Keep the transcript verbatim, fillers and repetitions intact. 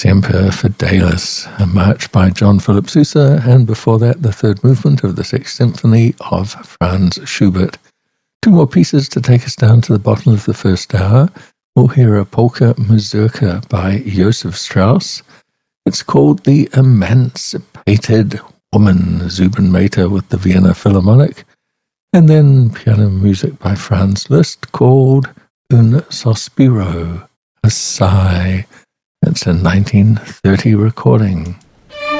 Semper Fidelis, a march by John Philip Sousa, and before that the third movement of the Sixth Symphony of Franz Schubert. Two more pieces to take us down to the bottom of the first hour. We'll hear a polka mazurka by Josef Strauss. It's called The Emancipated Woman, Zubin Mehta with the Vienna Philharmonic, and then piano music by Franz Liszt called Un Sospiro, a sigh. It's a nineteen thirty recording.